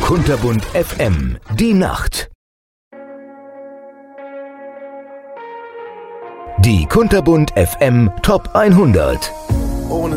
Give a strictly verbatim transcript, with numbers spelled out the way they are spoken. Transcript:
Kunterbunt F M, die Nacht. Die Kunterbunt F M Top hundert. Ohne